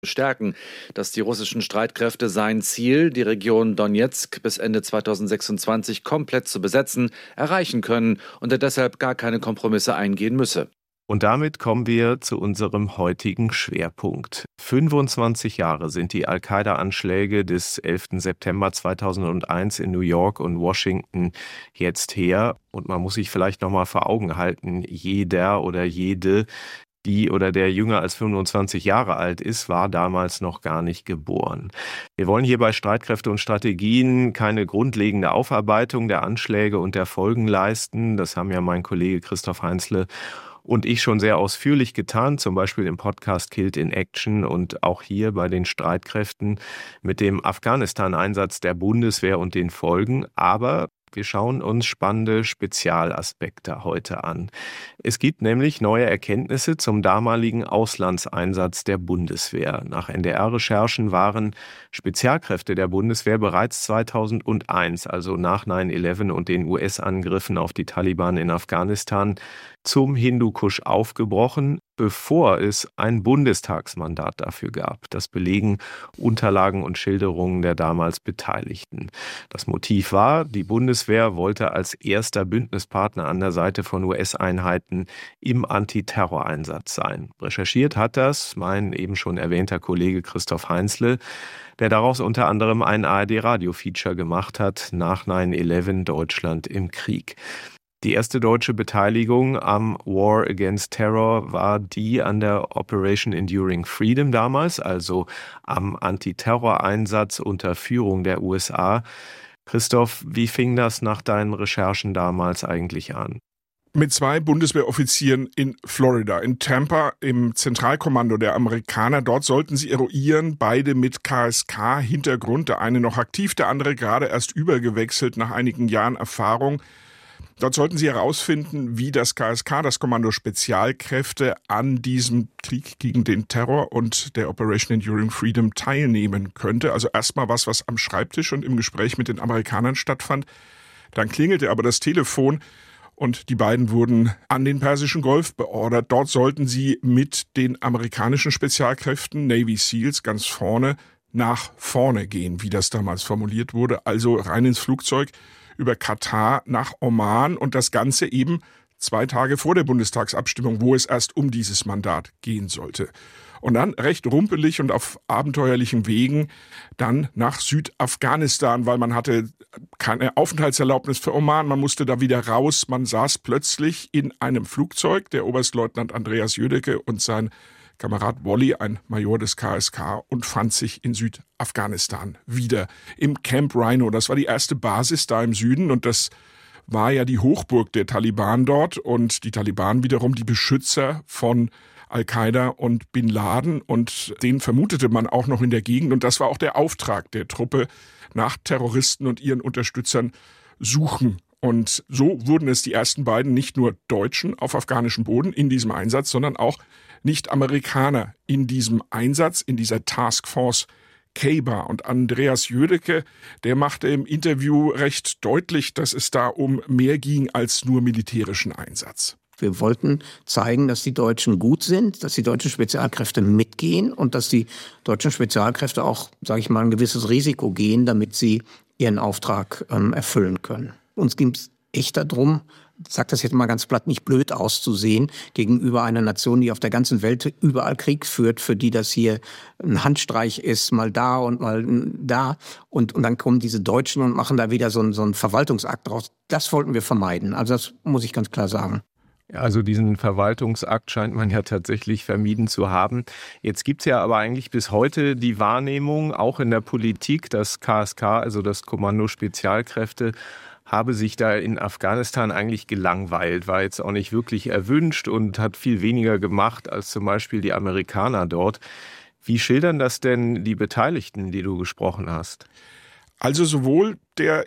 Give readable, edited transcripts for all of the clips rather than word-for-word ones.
bestärken, dass die russischen Streitkräfte sein Ziel, die Region Donezk bis Ende 2026 komplett zu besetzen, erreichen können und er deshalb gar keine Kompromisse eingehen müsse. Und damit kommen wir zu unserem heutigen Schwerpunkt. 25 Jahre sind die Al-Qaida-Anschläge des 11. September 2001 in New York und Washington jetzt her. Und man muss sich vielleicht noch mal vor Augen halten, jeder oder jede, die oder der jünger als 25 Jahre alt ist, war damals noch gar nicht geboren. Wir wollen hier bei Streitkräfte und Strategien keine grundlegende Aufarbeitung der Anschläge und der Folgen leisten. Das haben ja mein Kollege Christoph Heinzle und ich schon sehr ausführlich getan, zum Beispiel im Podcast Killed in Action und auch hier bei den Streitkräften mit dem Afghanistan-Einsatz der Bundeswehr und den Folgen. Aber wir schauen uns spannende Spezialaspekte heute an. Es gibt nämlich neue Erkenntnisse zum damaligen Auslandseinsatz der Bundeswehr. Nach NDR-Recherchen waren Spezialkräfte der Bundeswehr bereits 2001, also nach 9/11 und den US-Angriffen auf die Taliban in Afghanistan, zum Hindukusch aufgebrochen, bevor es ein Bundestagsmandat dafür gab. Das belegen Unterlagen und Schilderungen der damals Beteiligten. Das Motiv war, die Bundeswehr wollte als erster Bündnispartner an der Seite von US-Einheiten im Antiterroreinsatz sein. Recherchiert hat das mein eben schon erwähnter Kollege Christoph Heinzle, der daraus unter anderem ein ARD-Radio-Feature gemacht hat, nach 9/11 Deutschland im Krieg. Die erste deutsche Beteiligung am War Against Terror war die an der Operation Enduring Freedom damals, also am Antiterroreinsatz unter Führung der USA. Christoph, wie fing das nach deinen Recherchen damals eigentlich an? Mit 2 Bundeswehroffizieren in Florida, in Tampa, im Zentralkommando der Amerikaner. Dort sollten sie eruieren, beide mit KSK-Hintergrund. Der eine noch aktiv, der andere gerade erst übergewechselt nach einigen Jahren Erfahrung. Dort sollten sie herausfinden, wie das KSK, das Kommando Spezialkräfte, an diesem Krieg gegen den Terror und der Operation Enduring Freedom teilnehmen könnte. Also erstmal was am Schreibtisch und im Gespräch mit den Amerikanern stattfand. Dann klingelte aber das Telefon und die beiden wurden an den Persischen Golf beordert. Dort sollten sie mit den amerikanischen Spezialkräften, Navy Seals, ganz vorne nach vorne gehen, wie das damals formuliert wurde. Also rein ins Flugzeug über Katar nach Oman und das Ganze eben 2 Tage vor der Bundestagsabstimmung, wo es erst um dieses Mandat gehen sollte. Und dann recht rumpelig und auf abenteuerlichen Wegen dann nach Südafghanistan, weil man hatte keine Aufenthaltserlaubnis für Oman, man musste da wieder raus. Man saß plötzlich in einem Flugzeug, der Oberstleutnant Andreas Jödecke und sein Kamerad Wolli, ein Major des KSK, und fand sich in Südafghanistan wieder im Camp Rhino. Das war die erste Basis da im Süden und das war ja die Hochburg der Taliban dort und die Taliban wiederum die Beschützer von Al-Qaida und Bin Laden und den vermutete man auch noch in der Gegend und das war auch der Auftrag der Truppe, nach Terroristen und ihren Unterstützern suchen. Und so wurden es die ersten beiden nicht nur Deutschen auf afghanischem Boden in diesem Einsatz, sondern auch Nicht-Amerikaner in diesem Einsatz, in dieser Taskforce K-Bar. Und Andreas Jödecke, der machte im Interview recht deutlich, dass es da um mehr ging als nur militärischen Einsatz. Wir wollten zeigen, dass die Deutschen gut sind, dass die deutschen Spezialkräfte mitgehen und dass die deutschen Spezialkräfte auch, sage ich mal, ein gewisses Risiko gehen, damit sie ihren Auftrag erfüllen können. Uns ging es echt darum, ich sage das jetzt mal ganz platt, nicht blöd auszusehen gegenüber einer Nation, die auf der ganzen Welt überall Krieg führt, für die das hier ein Handstreich ist, mal da und mal da. Und dann kommen diese Deutschen und machen da wieder so einen Verwaltungsakt draus. Das wollten wir vermeiden. Also das muss ich ganz klar sagen. Also diesen Verwaltungsakt scheint man ja tatsächlich vermieden zu haben. Jetzt gibt es ja aber eigentlich bis heute die Wahrnehmung, auch in der Politik, dass KSK, also das Kommando Spezialkräfte, habe sich da in Afghanistan eigentlich gelangweilt, war jetzt auch nicht wirklich erwünscht und hat viel weniger gemacht als zum Beispiel die Amerikaner dort. Wie schildern das denn die Beteiligten, die du gesprochen hast? Also sowohl der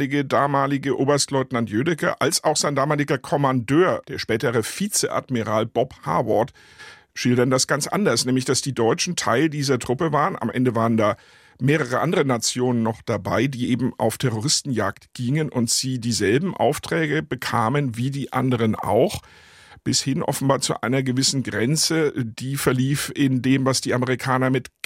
damalige Oberstleutnant Jödecke als auch sein damaliger Kommandeur, der spätere Vizeadmiral Bob Harward, schildern das ganz anders, nämlich dass die Deutschen Teil dieser Truppe waren. Am Ende waren da mehrere andere Nationen noch dabei, die eben auf Terroristenjagd gingen und sie dieselben Aufträge bekamen wie die anderen auch, bis hin offenbar zu einer gewissen Grenze, die verlief in dem, was die Amerikaner mit